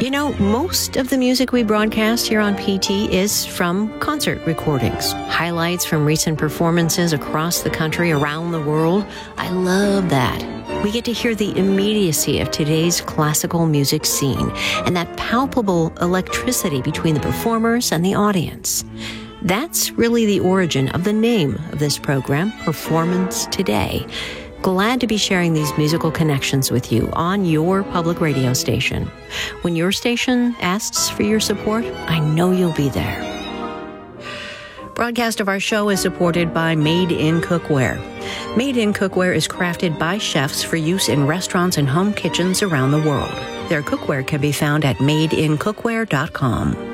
You know, most of the music we broadcast here on PT is from concert recordings, highlights from recent performances across the country, around the world. I love that. We get to hear the immediacy of today's classical music scene and that palpable electricity between the performers and the audience. That's really the origin of the name of this program, Performance Today. Glad to be sharing these musical connections with you on your public radio station. When your station asks for your support, I know you'll be there. Broadcast of our show is supported by Made in Cookware. Made in Cookware is crafted by chefs for use in restaurants and home kitchens around the world. Their cookware can be found at madeincookware.com.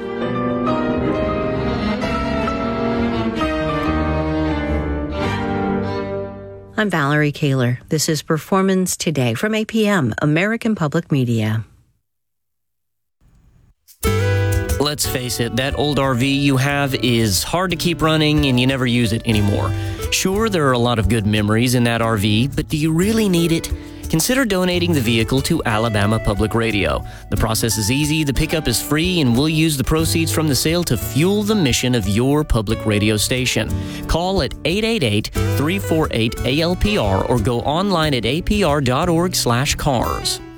I'm Valerie Kaler. This is Performance Today from APM, American Public Media. Let's face it, that old RV you have is hard to keep running and you never use it anymore. Sure, there are a lot of good memories in that RV, but do you really need it? Consider donating the vehicle to Alabama Public Radio. The process is easy, the pickup is free, and we'll use the proceeds from the sale to fuel the mission of your public radio station. Call at 888-348-ALPR or go online at apr.org/cars.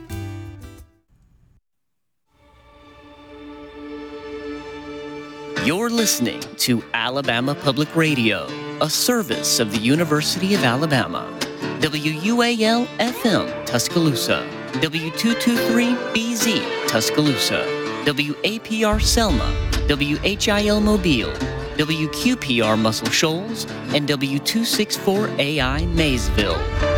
You're listening to Alabama Public Radio, a service of the University of Alabama. WUAL-FM, Tuscaloosa. W223-BZ, Tuscaloosa. WAPR Selma. WHIL Mobile. WQPR Muscle Shoals. And W264AI Maysville.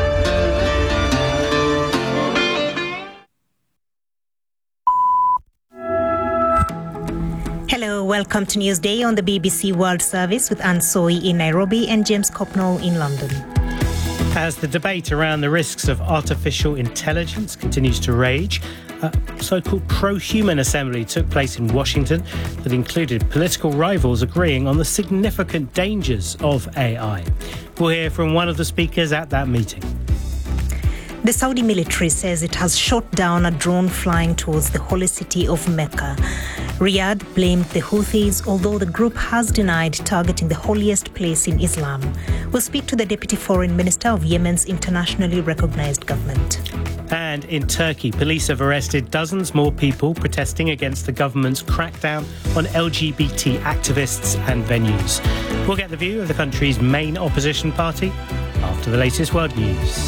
Hello, welcome to Newsday on the BBC World Service with Anne Soy in Nairobi and James Copnall in London. As the debate around the risks of artificial intelligence continues to rage, a so-called pro-human assembly took place in Washington that included political rivals agreeing on the significant dangers of AI. We'll hear from one of the speakers at that meeting. The Saudi military says it has shot down a drone flying towards the holy city of Mecca. Riyadh blamed the Houthis, although the group has denied targeting the holiest place in Islam. We'll speak to the Deputy Foreign Minister of Yemen's internationally recognized government. And in Turkey, police have arrested dozens more people protesting against the government's crackdown on LGBT activists and venues. We'll get the view of the country's main opposition party after the latest world news.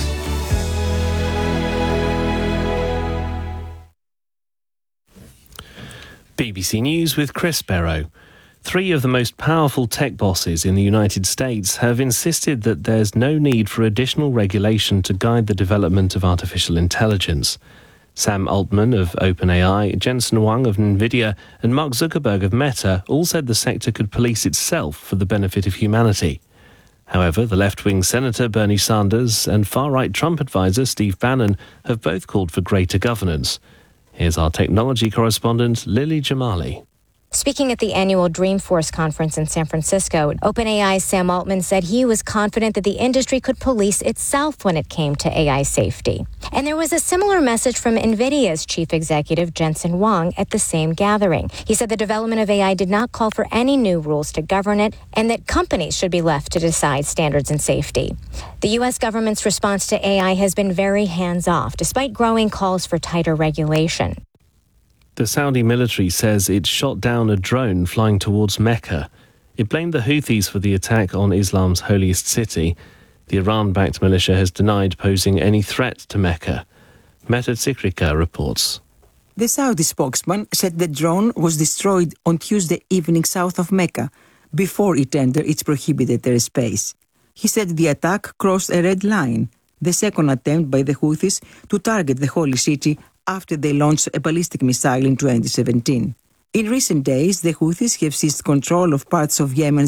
BBC News with Chris Barrow. 3 of the most powerful tech bosses in the United States have insisted that there's no need for additional regulation to guide the development of artificial intelligence. Sam Altman of OpenAI, Jensen Huang of NVIDIA and Mark Zuckerberg of Meta all said the sector could police itself for the benefit of humanity. However, the left-wing Senator Bernie Sanders and far-right Trump advisor Steve Bannon have both called for greater governance. Here's our technology correspondent, Lily Jamali. Speaking at the annual Dreamforce conference in San Francisco, OpenAI's Sam Altman said he was confident that the industry could police itself when it came to AI safety. And there was a similar message from NVIDIA's chief executive, Jensen Huang, at the same gathering. He said the development of AI did not call for any new rules to govern it and that companies should be left to decide standards and safety. The U.S. government's response to AI has been very hands-off, despite growing calls for tighter regulation. The Saudi military says it shot down a drone flying towards Mecca. It blamed the Houthis for the attack on Islam's holiest city. The Iran-backed militia has denied posing any threat to Mecca. Meta Tsikrika reports. The Saudi spokesman said the drone was destroyed on Tuesday evening south of Mecca, before it entered its prohibited airspace. He said the attack crossed a red line, the second attempt by the Houthis to target the holy city after they launched a ballistic missile in 2017. In recent days, the Houthis have seized control of parts of Yemen's